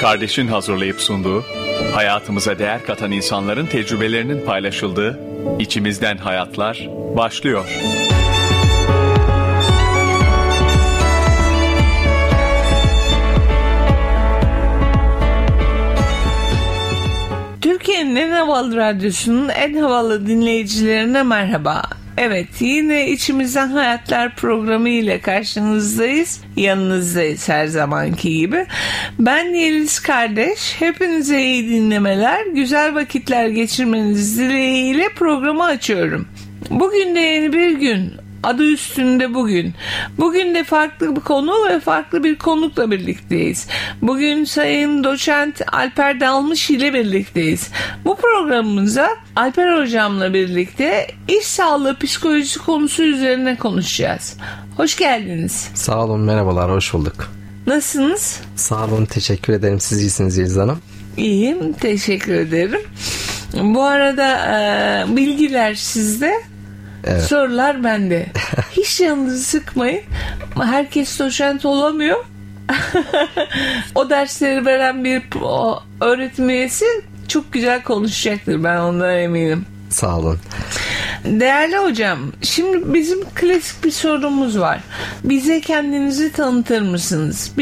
Kardeş'in hazırlayıp sunduğu, hayatımıza değer katan insanların tecrübelerinin paylaşıldığı İçimizden Hayatlar başlıyor. Türkiye'nin en havalı radyosunun en havalı dinleyicilerine merhaba. Evet, yine İçimizden Hayatlar programı ile karşınızdayız. Yanınızdayız her zamanki gibi. Ben Yeliz Kardeş. Hepinize iyi dinlemeler, güzel vakitler geçirmeniz dileğiyle programı açıyorum. Bugün de yeni bir gün. Adı üstünde bugün. Bugün de farklı bir konu ve farklı bir konukla birlikteyiz. Bugün Sayın Doçent Alper Dalmış ile birlikteyiz. Bu programımıza Alper Hocam'la birlikte iş sağlığı psikolojisi konusu üzerine konuşacağız. Hoş geldiniz. Sağ olun, merhabalar, hoş bulduk. Nasılsınız? Sağ olun, teşekkür ederim. Siz iyisiniz Yeliz Hanım. İyiyim, teşekkür ederim. Bu arada bilgiler sizde. Evet. Sorular bende. Hiç canınızı sıkmayın. Herkes doçent olamıyor. O dersleri veren bir öğretim üyesi çok güzel konuşacaktır. Ben ondan eminim. Sağ olun. Değerli hocam, şimdi bizim klasik bir sorumuz var. Bize kendinizi tanıtır mısınız?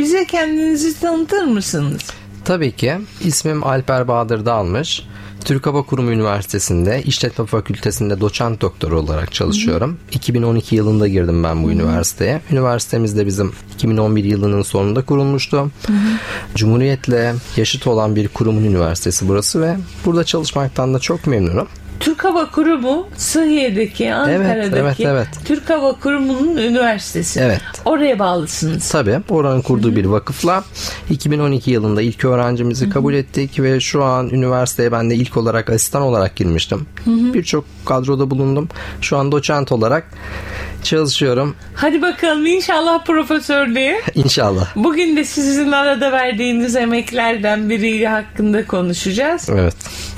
Tabii ki. İsmim Alper Bahadır Dalmış. Türk Hava Kurumu Üniversitesi'nde İşletme Fakültesi'nde doçent doktor olarak çalışıyorum. 2012 yılında girdim ben bu üniversiteye. Üniversitemiz de bizim 2011 yılının sonunda kurulmuştu. Cumhuriyetle yaşıt olan bir kurumun üniversitesi burası ve burada çalışmaktan da çok memnunum. Türk Hava Kurumu Sıhhiye'deki, Ankara'daki evet. Türk Hava Kurumu'nun üniversitesi. Evet. Oraya bağlısınız. Tabii. Oranın kurduğu bir vakıfla 2012 yılında ilk öğrencimizi kabul ettik ve şu an üniversiteye ben de ilk olarak asistan olarak girmiştim. Birçok kadroda bulundum. Şu an doçent olarak çalışıyorum. Hadi bakalım, inşallah profesörlüğe. İnşallah. Bugün de sizin arada verdiğiniz emeklerden biri hakkında konuşacağız. Evet.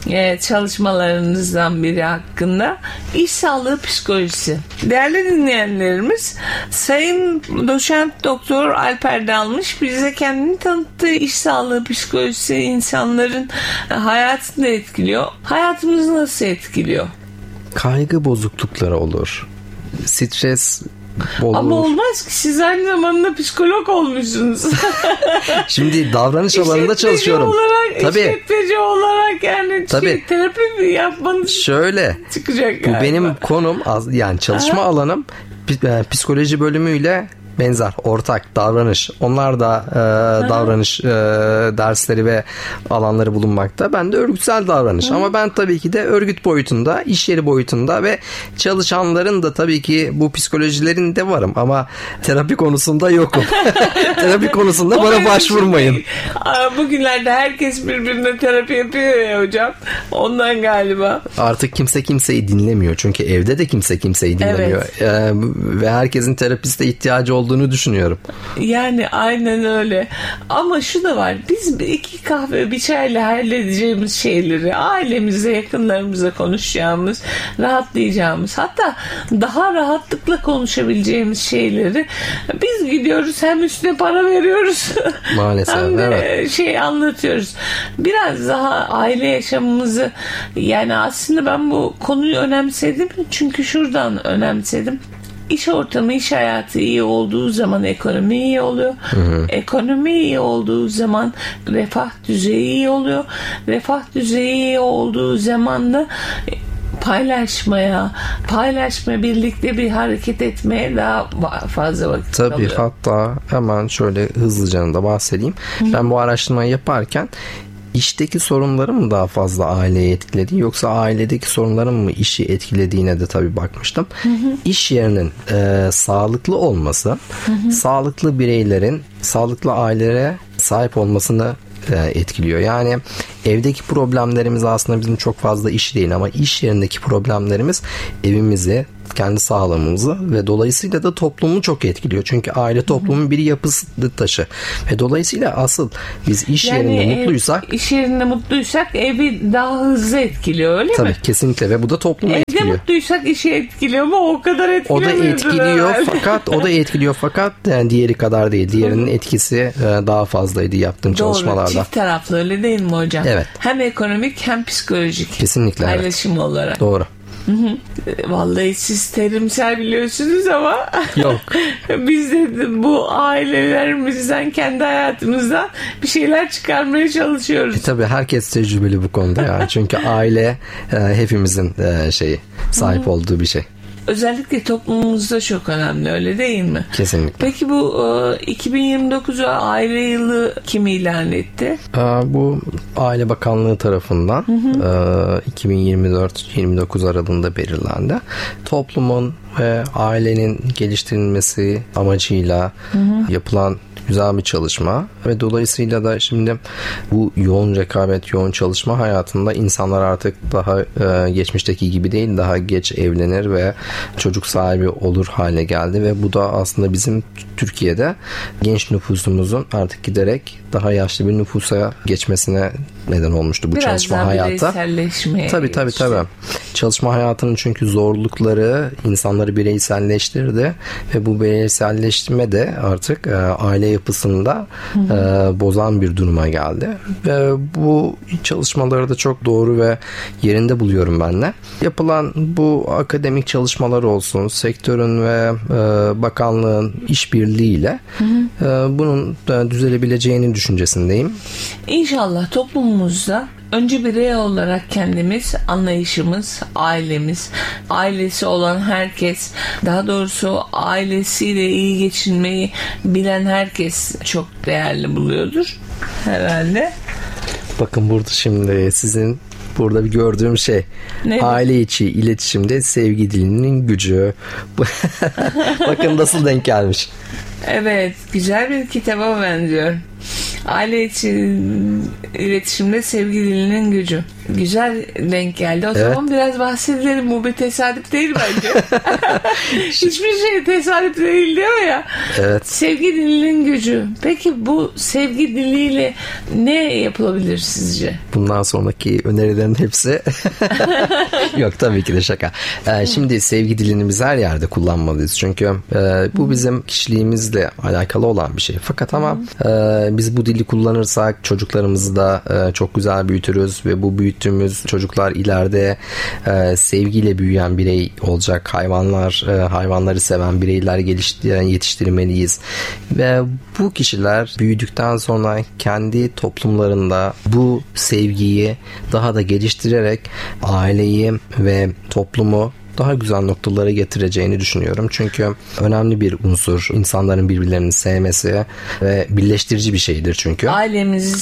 Çalışmalarınızdan biri hakkında. İş sağlığı psikolojisi. Değerli dinleyenlerimiz, Sayın Doçent Doktor Alper Dalmış bize kendini tanıttığı iş sağlığı psikolojisi insanların hayatını etkiliyor. Hayatımızı nasıl etkiliyor? Kaygı bozuklukları olur. Stres olur. Ama olmaz ki, siz aynı zamanda psikolog olmuşsunuz. Şimdi davranış alanında çalışıyorum. İşletmeci olarak yani terapi yapmanız şöyle çıkacak bu galiba. benim konum, yani çalışma alanım psikoloji bölümüyle benzer, ortak davranış. Onlar da davranış dersleri ve alanları bulunmakta. Ben de örgütsel davranış. Ama ben tabii ki de örgüt boyutunda, iş yeri boyutunda ve çalışanların da tabii ki bu psikolojilerinde varım. Ama terapi konusunda yokum. Terapi konusunda bana başvurmayın. Bugünlerde herkes birbirine terapi yapıyor ya hocam. Ondan galiba. Artık kimse kimseyi dinlemiyor. Çünkü evde de kimse kimseyi dinlemiyor. Evet. Ve herkesin terapiste ihtiyacı olduğunu düşünüyorum. Yani aynen öyle. Ama şu da var. Biz 2 kahve bir çayla halledeceğimiz şeyleri, ailemizle, yakınlarımızla konuşacağımız, rahatlayacağımız, hatta daha rahatlıkla konuşabileceğimiz şeyleri biz gidiyoruz, hem üstüne para veriyoruz. Maalesef. Hem de anlatıyoruz. Biraz daha aile yaşamımızı, yani aslında ben bu konuyu önemsedim. Çünkü şuradan önemsedim. İş ortamı, iş hayatı iyi olduğu zaman ekonomi iyi oluyor. Ekonomi iyi olduğu zaman refah düzeyi iyi oluyor. Refah düzeyi iyi olduğu zaman da paylaşma, birlikte bir hareket etmeye daha fazla vakit tabii alıyor. Hatta hemen şöyle hızlıca da bahsedeyim. Ben bu araştırmayı yaparken İşteki sorunların mı daha fazla aileyi etkiledi, yoksa ailedeki sorunların mı işi etkilediğine de tabii bakmıştım. İş yerinin sağlıklı olması, sağlıklı bireylerin sağlıklı ailelere sahip olmasını etkiliyor. Yani evdeki problemlerimiz aslında bizim çok fazla iş değil ama iş yerindeki problemlerimiz evimizi, kendi sağlığımızı ve dolayısıyla da toplumu çok etkiliyor. Çünkü aile toplumun bir yapısı taşı. Ve dolayısıyla asıl biz iş yerinde mutluysak, iş yerinde mutluysak evi daha hızlı etkiliyor, öyle tabii, mi? Kesinlikle ve bu da toplumu etkiliyor. Evde mutluysak işi etkiliyor ama o kadar etkilemiyor. O da etkiliyor fakat yani diğeri kadar değil. Diğerinin etkisi daha fazlaydı yaptığım çalışmalarda. Doğru. Çift taraflı, öyle değil mi hocam? Evet. Hem ekonomik hem psikolojik. Kesinlikle. Paylaşım olarak. Doğru. Vallahi siz terimsel biliyorsunuz ama yok. Biz de bu ailelerimizden, kendi hayatımızdan bir şeyler çıkarmaya çalışıyoruz. Tabii herkes tecrübeli bu konuda yani. Çünkü aile hepimizin sahip olduğu bir şey. Özellikle toplumumuzda çok önemli, öyle değil mi? Kesinlikle. Peki bu 2029'u aile yılı kim ilan etti? Bu Aile Bakanlığı tarafından 2024-29 aralığında belirlendi. Toplumun ve ailenin geliştirilmesi amacıyla yapılan güzel bir çalışma ve dolayısıyla da şimdi bu yoğun rekabet, yoğun çalışma hayatında insanlar artık daha geçmişteki gibi değil, daha geç evlenir ve çocuk sahibi olur hale geldi ve bu da aslında bizim Türkiye'de genç nüfusumuzun artık giderek daha yaşlı bir nüfusa geçmesine neden olmuştu bu biraz çalışma hayatı. Tabii. Çalışma hayatının çünkü zorlukları insanları bireyselleştirdi ve bu bireyselleştirme de artık aile yapısında bozan bir duruma geldi. Ve bu çalışmaları da çok doğru ve yerinde buluyorum ben de. Yapılan bu akademik çalışmalar olsun, sektörün ve bakanlığın işbirliğiyle bunun düzelebileceğini düşüncesindeyim. İnşallah toplumumuzda önce birey olarak kendimiz, anlayışımız, ailemiz, ailesi olan herkes, daha doğrusu ailesiyle iyi geçinmeyi bilen herkes çok değerli buluyordur herhalde. Bakın burada şimdi sizin burada bir gördüğüm şey. Ne? Aile içi iletişimde sevgi dilinin gücü. Bakın nasıl denk gelmiş. Evet, güzel bir kitaba benziyor. Aile içi iletişimde sevgi dilinin gücü. Güzel denk geldi. O zaman biraz bahsedelim. Bu bir tesadüf değil bence. Hiçbir şey tesadüf değil, değil mi ya? Evet. Sevgi dilinin gücü. Peki bu sevgi diliyle ne yapılabilir sizce? Bundan sonraki önerilerin hepsi yok, tabii ki de şaka. Şimdi sevgi dilini biz her yerde kullanmalıyız. Çünkü bu bizim kişiliğimizle alakalı olan bir şey. Fakat ama biz bu dili kullanırsak çocuklarımızı da çok güzel büyütürüz ve bu büyüttüğümüz çocuklar ileride sevgiyle büyüyen birey olacak. Hayvanları seven bireyler yetiştirmeliyiz. Ve bu kişiler büyüdükten sonra kendi toplumlarında bu sevgiyi daha da geliştirerek aileyi ve toplumu daha güzel noktalara getireceğini düşünüyorum. Çünkü önemli bir unsur insanların birbirlerini sevmesi ve birleştirici bir şeydir çünkü. Ailemizi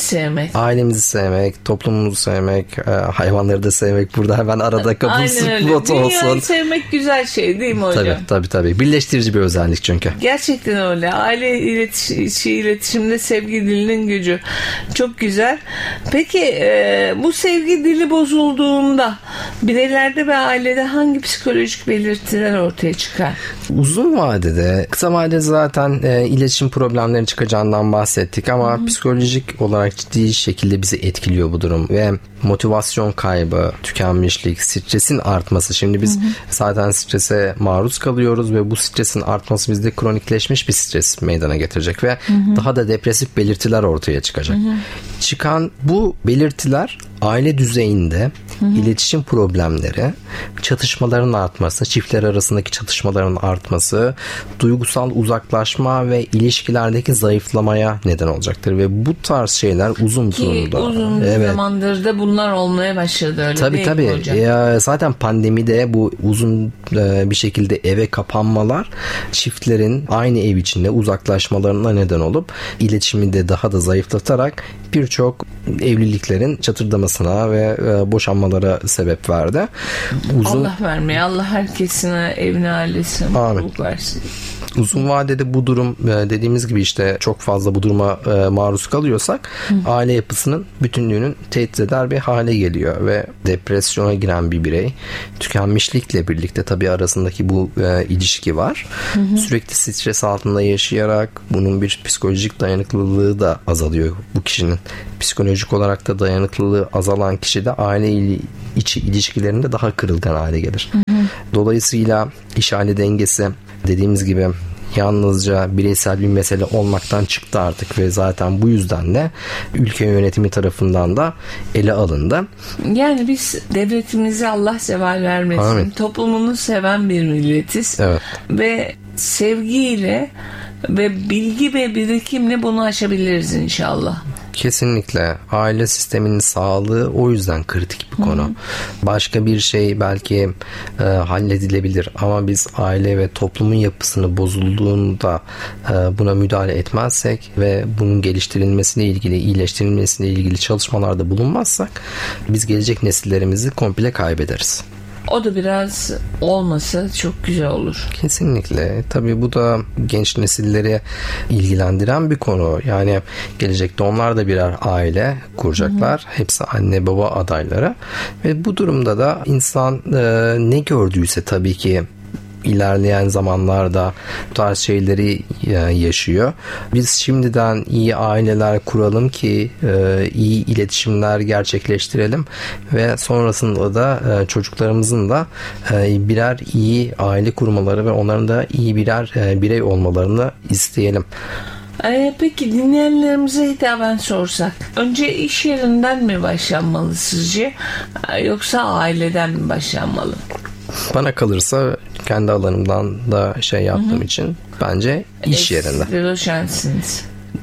sevmek, toplumumuzu sevmek, hayvanları da sevmek. Burada hemen arada kapısı olsun. Dünyayı sevmek güzel şey değil mi hocam? Tabii. Birleştirici bir özellik çünkü. Gerçekten öyle. Aile iletişimde sevgi dilinin gücü. Çok güzel. Peki bu sevgi dili bozulduğunda bireylerde ve ailede hangi psikolojik belirtiler ortaya çıkar? Uzun vadede, kısa vadede zaten iletişim problemleri çıkacağından bahsettik ama psikolojik olarak ciddi şekilde bizi etkiliyor bu durum ve motivasyon kaybı, tükenmişlik, stresin artması. Şimdi biz zaten strese maruz kalıyoruz ve bu stresin artması bizde kronikleşmiş bir stres meydana getirecek ve daha da depresif belirtiler ortaya çıkacak. Çıkan bu belirtiler aile düzeyinde iletişim problemleri, çatışmaların artması, çiftler arasındaki çatışmaların artması, duygusal uzaklaşma ve ilişkilerdeki zayıflamaya neden olacaktır ve bu tarz şeyler uzun zamandır da bunlar olmaya başladı, öyle tabii, değil mi hocam? Ya, zaten pandemide bu uzun bir şekilde eve kapanmalar çiftlerin aynı ev içinde uzaklaşmalarına neden olup iletişimi de daha da zayıflatarak birçok evliliklerin çatırdamasına ve boşanmalara sebep verdi. Allah vermeye, Allah herkesine, evine, ailesine mutluluk versin. Uzun vadede bu durum dediğimiz gibi işte çok fazla bu duruma maruz kalıyorsak aile yapısının bütünlüğünün tehdit eder bir hale geliyor ve depresyona giren bir birey tükenmişlikle birlikte tabii arasındaki bu ilişki var. Sürekli stres altında yaşayarak bunun bir psikolojik dayanıklılığı da azalıyor bu kişinin. Psikolojik olarak da dayanıklılığı azalan kişi de aile içi ilişkilerinde daha kırılgan hale gelir. Dolayısıyla iş aile dengesi dediğimiz gibi yalnızca bireysel bir mesele olmaktan çıktı artık ve zaten bu yüzden de ülke yönetimi tarafından da ele alındı. Yani biz devletimize Allah zeval vermesin. Amin. Toplumunu seven bir milletiz. Evet. Ve sevgiyle ve bilgi ve birikimle bunu aşabiliriz inşallah. Kesinlikle. Aile sisteminin sağlığı o yüzden kritik bir konu. Başka bir şey belki halledilebilir ama biz aile ve toplumun yapısını bozulduğunda buna müdahale etmezsek ve bunun geliştirilmesiyle ilgili, iyileştirilmesiyle ilgili çalışmalarda bulunmazsak biz gelecek nesillerimizi komple kaybederiz. O da biraz olmasa çok güzel olur. Kesinlikle. Tabii bu da genç nesilleri ilgilendiren bir konu. Yani gelecekte onlar da birer aile kuracaklar. Hepsi anne baba adayları. Ve bu durumda da insan ne gördüyse tabii ki ilerleyen zamanlarda bu tarz şeyleri yaşıyor. Biz şimdiden iyi aileler kuralım ki iyi iletişimler gerçekleştirelim ve sonrasında da çocuklarımızın da birer iyi aile kurmaları ve onların da iyi birer birey olmalarını isteyelim. Peki dinleyenlerimize hitaben sorsak, önce iş yerinden mi başlanmalı sizce, yoksa aileden mi başlanmalı? Bana kalırsa kendi alanımdan da yaptığım için bence iş yerinde. Şanslısınız.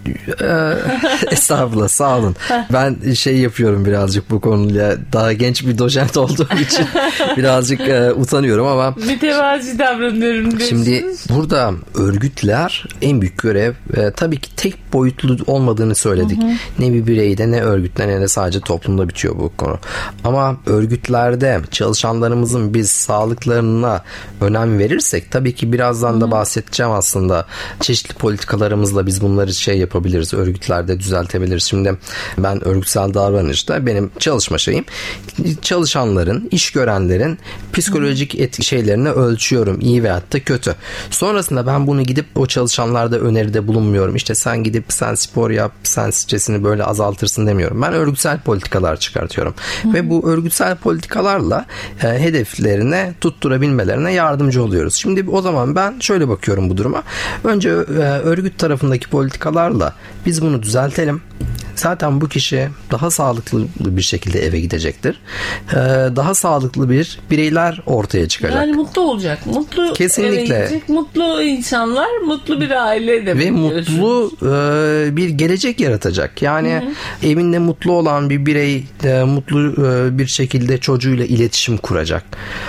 Estağfurullah, sağ olun. Ben yapıyorum birazcık bu konuyla, daha genç bir doçent olduğum için birazcık utanıyorum ama mütevazi davranıyorum diyorsunuz. Şimdi burada örgütler en büyük görev tabii ki tek boyutlu olmadığını söyledik. Ne bir bireyde ne örgütle ne de sadece toplumda bitiyor bu konu. Ama örgütlerde çalışanlarımızın biz sağlıklarına önem verirsek tabii ki birazdan da bahsedeceğim aslında. Çeşitli politikalarımızla biz bunları yapabiliriz. Örgütlerde düzeltebiliriz. Şimdi ben örgütsel davranışta benim çalışma şeyim çalışanların, iş görenlerin psikolojik şeylerini ölçüyorum. İyi veyahut da kötü. Sonrasında ben bunu gidip o çalışanlarda öneride bulunmuyorum. İşte sen gidip sen spor yap, sen stresini böyle azaltırsın demiyorum. Ben örgütsel politikalar çıkartıyorum. Ve bu örgütsel politikalarla hedeflerine tutturabilmelerine yardımcı oluyoruz. Şimdi o zaman ben şöyle bakıyorum bu duruma. Önce örgüt tarafındaki politikalarla biz bunu düzeltelim. Zaten bu kişi daha sağlıklı bir şekilde eve gidecektir. Daha sağlıklı bir bireyler ortaya çıkacak. Yani mutlu olacak. Mutlu kesinlikle. Eve gidecek. Mutlu insanlar, mutlu bir aile de. Ve mutlu bir gelecek yaratacak. Yani evinde mutlu olan bir birey mutlu bir şekilde çocuğuyla iletişim kuracak.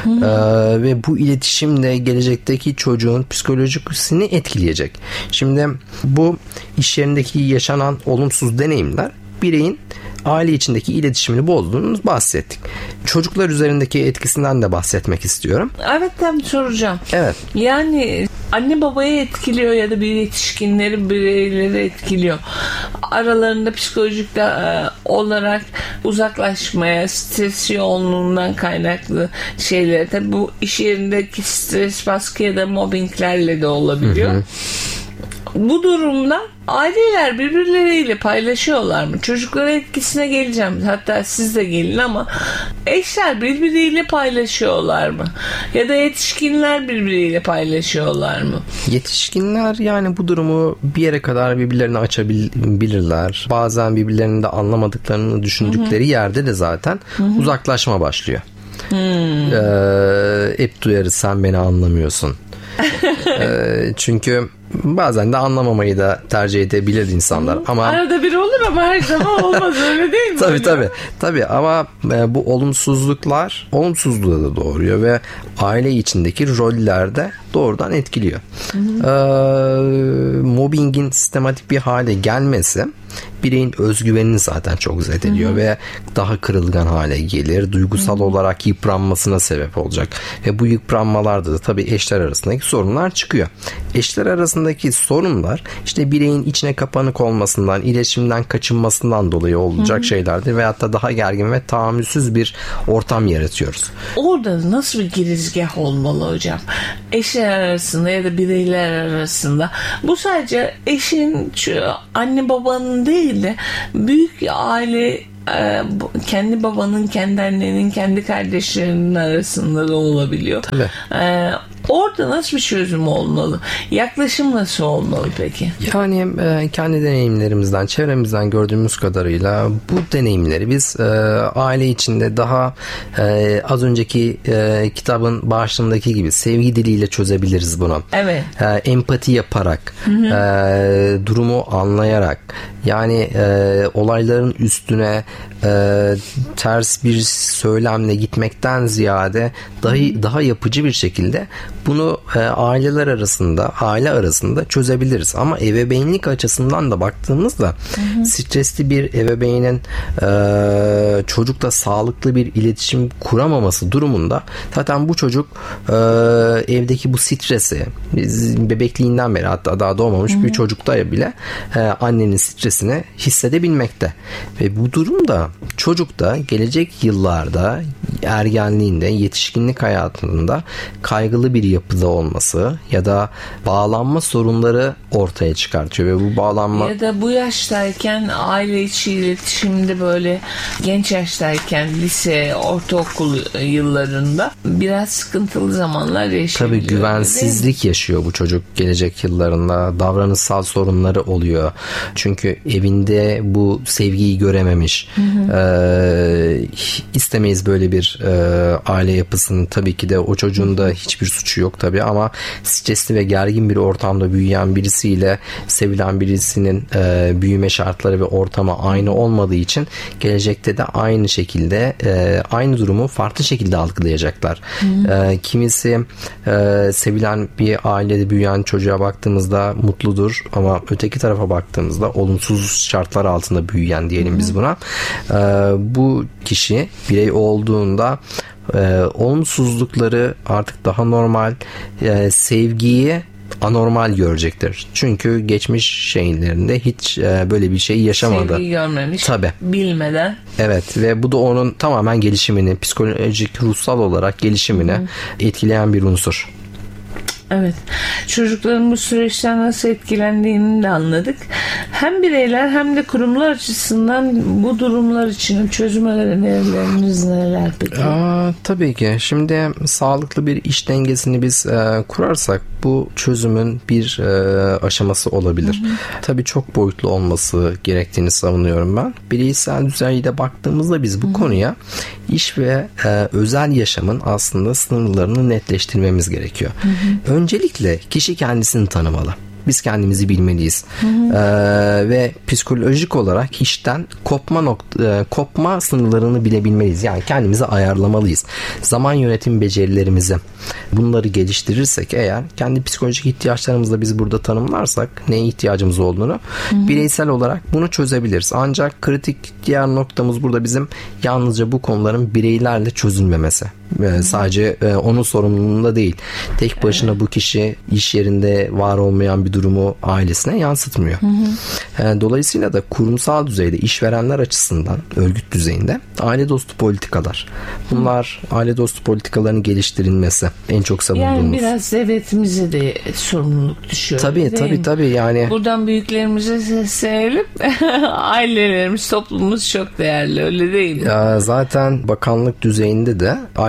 Ve bu iletişimle gelecekteki çocuğun psikolojisini etkileyecek. Şimdi bu iş yerindeki yaşanan olumsuz deneyimler bireyin aile içindeki iletişimini bozduğunu bahsettik. Çocuklar üzerindeki etkisinden de bahsetmek istiyorum. Evet, tam soracağım. Evet. Yani anne babaya etkiliyor ya da bir yetişkinleri, bireyleri etkiliyor. Aralarında psikolojik olarak uzaklaşmaya, stres yoğunluğundan kaynaklı şeyler. Tabii bu iş yerindeki stres, baskı ya da mobbinglerle de olabiliyor. Bu durumda aileler birbirleriyle paylaşıyorlar mı? Çocuklara etkisine geleceğim. Hatta siz de gelin ama eşler birbiriyle paylaşıyorlar mı? Ya da yetişkinler birbiriyle paylaşıyorlar mı? Yetişkinler yani bu durumu bir yere kadar birbirlerini açabilirler. Bazen birbirlerinin de anlamadıklarını düşündükleri yerde de zaten uzaklaşma başlıyor. Hep duyarız, sen beni anlamıyorsun. Çünkü bazen de anlamamayı da tercih edebilir insanlar. Ama arada bir olur ama her zaman olmaz, öyle değil mi? Tabii ama bu olumsuzluklar olumsuzluğu da doğuruyor ve aile içindeki rollerde doğrudan etkiliyor. Mobbingin sistematik bir hale gelmesi bireyin özgüvenini zaten çok zedeliyor ve daha kırılgan hale gelir. Duygusal olarak yıpranmasına sebep olacak. Ve bu yıpranmalarda da tabii eşler arasındaki sorunlar çıkıyor. Eşler arasındaki sorunlar işte bireyin içine kapanık olmasından, iletişimden kaçınmasından dolayı olacak şeylerdir. Veyahut da daha gergin ve tahammülsüz bir ortam yaratıyoruz. Orada nasıl bir girizgah olmalı hocam? Eşler arasında ya da bireyler arasında. Bu sadece eşin, anne babanın değil de büyük aile, kendi babanın, kendi annenin, kendi kardeşlerinin arasında da olabiliyor. Tabii. Orada nasıl bir çözüm olmalı? Yaklaşım nasıl olmalı peki? Yani kendi deneyimlerimizden, çevremizden gördüğümüz kadarıyla bu deneyimleri biz aile içinde daha az önceki kitabın başlığındaki gibi sevgi diliyle çözebiliriz bunu. Evet. Empati yaparak, durumu anlayarak, yani olayların üstüne ters bir söylemle gitmekten ziyade daha yapıcı bir şekilde bunu aile arasında çözebiliriz. Ama ebeveynlik açısından da baktığımızda stresli bir ebeveynin çocukla sağlıklı bir iletişim kuramaması durumunda zaten bu çocuk evdeki bu stresi bebekliğinden beri, hatta daha doğmamış bir çocukta bile annenin stresini hissedebilmekte. Ve bu durumda çocukta gelecek yıllarda ergenliğinde, yetişkinlik hayatında kaygılı bir yapıda olması ya da bağlanma sorunları ortaya çıkartıyor ve bu bağlanma ya da bu yaştayken aile içi iletişimde, böyle genç yaştayken lise, ortaokul yıllarında biraz sıkıntılı zamanlar yaşıyor. Tabii güvensizlik yaşıyor bu çocuk gelecek yıllarında. Davranışsal sorunları oluyor. Çünkü evinde bu sevgiyi görememiş. İstemeyiz böyle bir aile yapısını. Tabii ki de o çocuğun da hiçbir suçu yok tabii, ama stresli ve gergin bir ortamda büyüyen birisiyle sevilen birisinin büyüme şartları ve ortamı aynı olmadığı için gelecekte de aynı şekilde aynı durumu farklı şekilde algılayacaklar. Kimisi sevilen bir ailede büyüyen çocuğa baktığımızda mutludur ama öteki tarafa baktığımızda olumsuz şartlar altında büyüyen diyelim biz buna. Bu kişi birey olduğunda olumsuzlukları artık daha normal, sevgiyi anormal görecektir. Çünkü geçmiş şeylerinde hiç böyle bir şey yaşamadı. Sevgiyi görmemiş. Tabii. Bilmeden. Evet, ve bu da onun tamamen gelişimini, psikolojik, ruhsal olarak gelişimini etkileyen bir unsur. Evet. Çocukların bu süreçten nasıl etkilendiğini de anladık. Hem bireyler hem de kurumlar açısından bu durumlar için çözüm önerileriniz neler peki? Tabii ki. Şimdi sağlıklı bir iş dengesini biz kurarsak bu çözümün bir aşaması olabilir. Tabii çok boyutlu olması gerektiğini savunuyorum ben. Bireysel düzeyde baktığımızda biz bu konuya iş ve özel yaşamın aslında sınırlarını netleştirmemiz gerekiyor. Öncelikle kişi kendisini tanımalı. Biz kendimizi bilmeliyiz. Ve psikolojik olarak işten kopma sınırlarını bilebilmeliyiz. Yani kendimizi ayarlamalıyız. Zaman yönetim becerilerimizi, bunları geliştirirsek eğer, kendi psikolojik ihtiyaçlarımızı da biz burada tanımlarsak neye ihtiyacımız olduğunu bireysel olarak bunu çözebiliriz. Ancak kritik diğer noktamız burada bizim yalnızca bu konuların bireylerle çözülmemesi. Sadece onun sorumluluğunda değil. Tek başına bu kişi iş yerinde var olmayan bir durumu ailesine yansıtmıyor. Dolayısıyla da kurumsal düzeyde işverenler açısından, örgüt düzeyinde aile dostu politikalar. Bunlar aile dostu politikaların geliştirilmesi en çok savunduğumuz. Yani biraz devletimize de sorumluluk düşüyor. Tabii yani. Buradan büyüklerimize seslenelim. Ailelerimiz, toplumumuz çok değerli, öyle değil mi? Zaten bakanlık düzeyinde de aile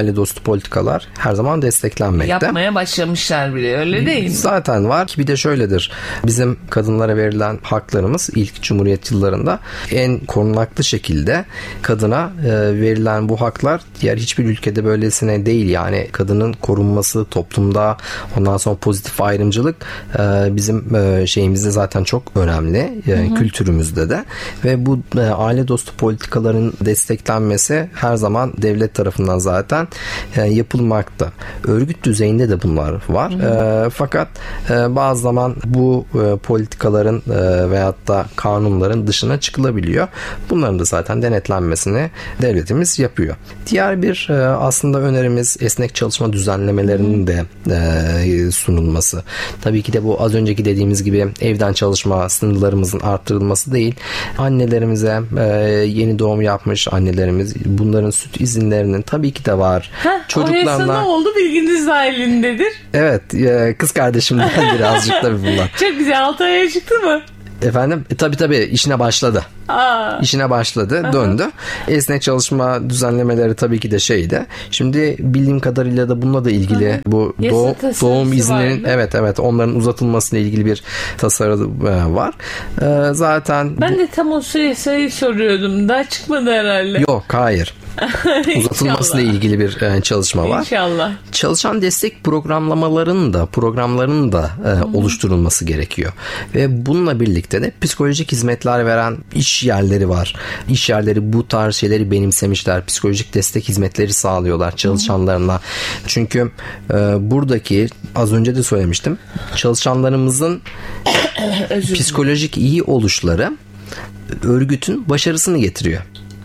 aile dostu politikalar her zaman desteklenmekte. Yapmaya başlamışlar bile, öyle değil mi? Zaten var. Bir de şöyledir. Bizim kadınlara verilen haklarımız ilk Cumhuriyet yıllarında en korunaklı şekilde kadına verilen bu haklar diğer hiçbir ülkede böylesine değil. Yani kadının korunması toplumda, ondan sonra pozitif ayrımcılık bizim şeyimizde zaten çok önemli. Kültürümüzde de. Ve bu aile dostu politikaların desteklenmesi her zaman devlet tarafından zaten yapılmakta. Örgüt düzeyinde de bunlar var. Fakat bazı zaman bu politikaların veyahut da kanunların dışına çıkılabiliyor. Bunların da zaten denetlenmesini devletimiz yapıyor. Diğer bir aslında önerimiz esnek çalışma düzenlemelerinin de sunulması. Tabii ki de bu az önceki dediğimiz gibi evden çalışma sınırlarımızın arttırılması değil. Annelerimize yeni doğum yapmış annelerimiz, bunların süt izinlerinin tabii ki de var. Çocuklarla ne oldu, bilginiz dahilindedir. Evet, kız kardeşimden birazcık tabii bunlar. Çok güzel, 6 aya çıktı mı? Efendim? Tabii işine başladı. İşine başladı, döndü. Esnek çalışma düzenlemeleri tabii ki de şeydi. Şimdi bildiğim kadarıyla da bununla da ilgili bu doğum izninin evet onların uzatılmasıyla ilgili bir tasarı var. Zaten ben de tam o sayıyı soruyordum. Daha çıkmadı herhalde. Yok, hayır. Uzatılmasıyla ilgili bir çalışma var. İnşallah. Çalışan destek programlarının da oluşturulması gerekiyor. Ve bununla birlikte de psikolojik hizmetler veren iş yerleri var. İş yerleri bu tarz şeyleri benimsemişler. Psikolojik destek hizmetleri sağlıyorlar çalışanlarına. Çünkü buradaki az önce de söylemiştim. Çalışanlarımızın psikolojik iyi oluşları örgütün başarısını getiriyor.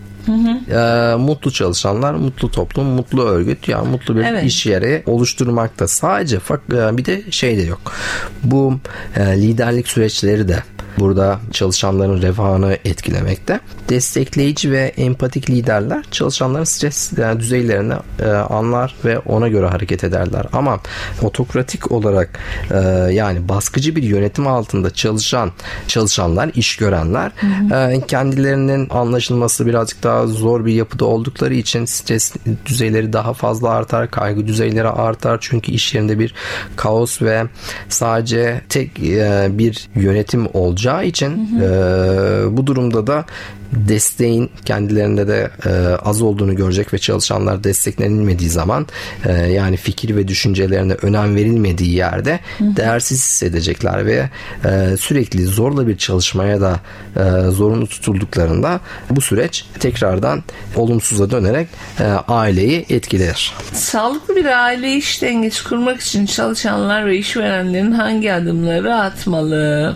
Mutlu çalışanlar, mutlu toplum, mutlu örgüt, yani mutlu bir iş yeri oluşturmakta. Sadece bir de şey de yok. Bu liderlik süreçleri de burada çalışanların refahını etkilemekte. Destekleyici ve empatik liderler çalışanların stres düzeylerini anlar ve ona göre hareket ederler. Ama otokratik olarak yani baskıcı bir yönetim altında çalışanlar, iş görenler kendilerinin anlaşılması birazcık daha zor bir yapıda oldukları için stres düzeyleri daha fazla artar, kaygı düzeyleri artar. Çünkü iş yerinde bir kaos ve sadece tek bir yönetim olacağı için bu durumda da desteğin kendilerinde de az olduğunu görecek ve çalışanlar desteklenilmediği zaman yani fikir ve düşüncelerine önem verilmediği yerde değersiz hissedecekler ve sürekli zorla bir çalışmaya da zorunlu tutulduklarında bu süreç tekrardan olumsuza dönerek aileyi etkiler. Sağlıklı bir aile iş dengesi kurmak için çalışanlar ve işverenlerin hangi adımları atmalı?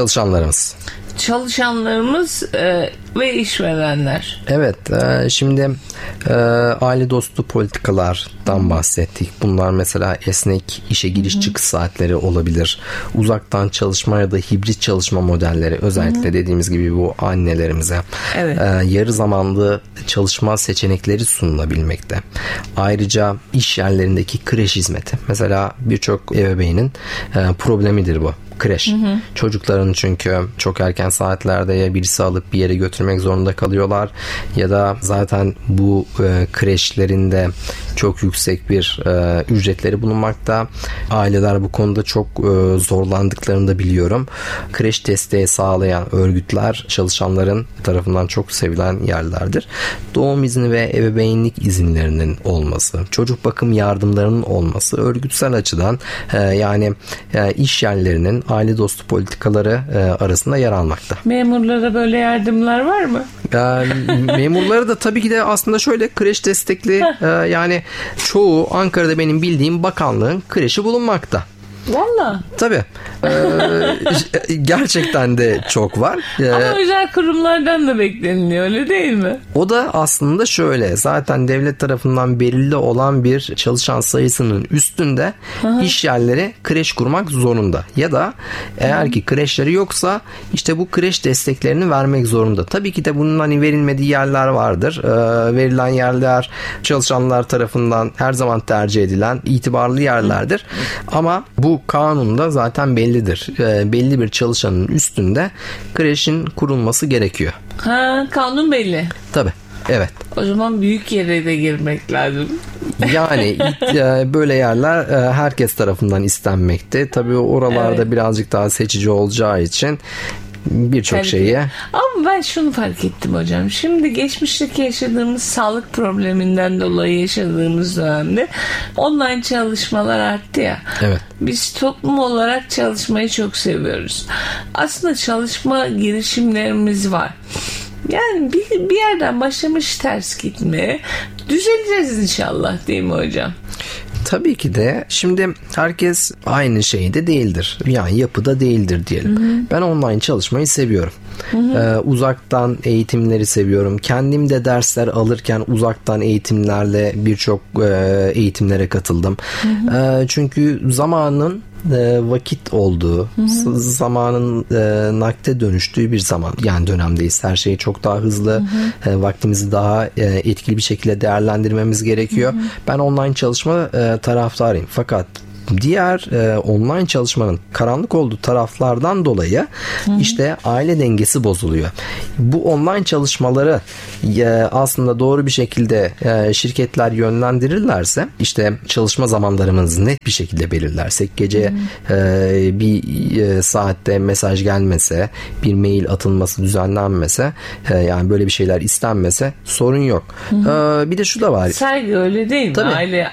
Çalışanlarımız ve işverenler. Evet, şimdi aile dostu politikalardan bahsettik. Bunlar mesela esnek işe giriş çıkış saatleri olabilir. Uzaktan çalışma ya da hibrit çalışma modelleri, özellikle dediğimiz gibi bu annelerimize yarı zamanlı çalışma seçenekleri sunulabilmekte. Ayrıca iş yerlerindeki kreş hizmeti. Mesela birçok ebeveynin problemidir bu. Kreş. Çocukların çünkü çok erken saatlerde ya birisi alıp bir yere götürmek zorunda kalıyorlar ya da zaten bu kreşlerinde çok yüksek bir ücretleri bulunmakta. Aileler bu konuda çok zorlandıklarını da biliyorum. Kreş desteği sağlayan örgütler çalışanların tarafından çok sevilen yerlerdir. Doğum izni ve ebeveynlik izinlerinin olması, çocuk bakım yardımlarının olması örgütsel açıdan yani iş yerlerinin aile dostu politikaları arasında yer almakta. Memurlara böyle yardımlar var mı? Memurları da tabii ki de aslında şöyle kreş destekli yani çoğu Ankara'da benim bildiğim bakanlığın kreşi bulunmakta. Valla. Tabii. Gerçekten de çok var. Ama özel kurumlardan da bekleniliyor, öyle değil mi? O da aslında şöyle. Zaten devlet tarafından belirli olan bir çalışan sayısının üstünde iş yerleri kreş kurmak zorunda. Ya da eğer ki kreşleri yoksa işte bu kreş desteklerini vermek zorunda. Tabii ki de bunun hani verilmediği yerler vardır. Verilen yerler çalışanlar tarafından her zaman tercih edilen itibarlı yerlerdir. Ama bu kanunda zaten bellidir. Belli bir çalışanın üstünde kreşin kurulması gerekiyor. Kanun belli. Tabii. Evet. O zaman büyük yere de girmek lazım. Yani böyle yerler herkes tarafından istenmekte. Tabii oralarda birazcık daha seçici olacağı için birçok şeyi. Ama ben şunu fark ettim hocam. Şimdi geçmişteki yaşadığımız sağlık probleminden dolayı yaşadığımız dönemde online çalışmalar arttı ya. Evet. Biz toplum olarak çalışmayı çok seviyoruz. Aslında çalışma girişimlerimiz var. Yani bir yerden başlamış ters gitmeye. Düzeleceğiz inşallah, değil mi hocam? Tabii ki de. Şimdi herkes aynı şeyde değildir. Yani yapıda değildir diyelim. Hı-hı. Ben online çalışmayı seviyorum. Uzaktan eğitimleri seviyorum. Kendim de dersler alırken uzaktan eğitimlerle birçok eğitimlere katıldım. Çünkü zamanın vakit olduğu, zamanın nakde dönüştüğü bir zaman, yani dönemdeyiz. Her şey çok daha hızlı, vaktimizi daha etkili bir şekilde değerlendirmemiz gerekiyor. Ben online çalışma taraftarıyım. Fakat diğer online çalışmanın karanlık olduğu taraflardan dolayı işte aile dengesi bozuluyor. Bu online çalışmaları aslında doğru bir şekilde şirketler yönlendirirlerse, işte çalışma zamanlarımızı net bir şekilde belirlersek, gece bir saatte mesaj gelmese, bir mail atılması düzenlenmese, yani böyle bir şeyler istenmese sorun yok. Bir de şu da var. Saygı, öyle değil mi? Tabii. Aile